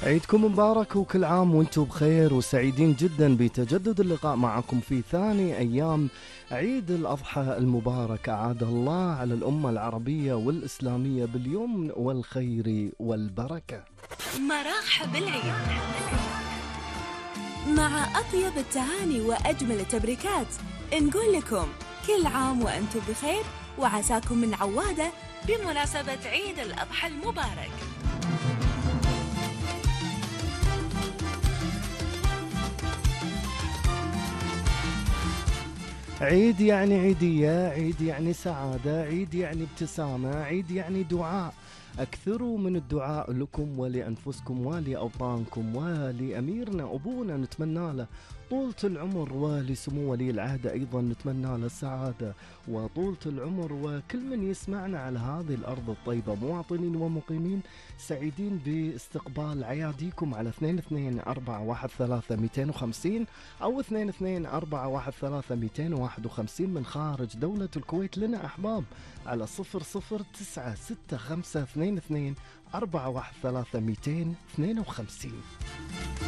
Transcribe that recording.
عيدكم مبارك وكل عام وانتم بخير وسعيدين جدا بتجدد اللقاء معكم في ثاني أيام عيد الأضحى المبارك. أعاد الله على الأمة العربية والإسلامية باليمن والخير والبركة. مرحب العيد مع أطيب التهاني وأجمل التبريكات. نقول لكم كل عام وأنتم بخير وعساكم من عوادة بمناسبة عيد الأضحى المبارك. عيد يعني عيدية، عيد يعني سعادة، عيد يعني ابتسامة، عيد يعني دعاء. أكثروا من الدعاء لكم ولأنفسكم ولأوطانكم ولأميرنا أبونا، نتمنى له طولة العمر، ولسمو ولي العهد أيضا نتمنى له السعادة وطولة العمر، وكل من يسمعنا على هذه الأرض الطيبة، مواطنين ومقيمين سعيدين باستقبال عياديكم على 22-413-250 أو 22-413-251 من خارج دولة الكويت. لنا أحباب على 0096522-413-252.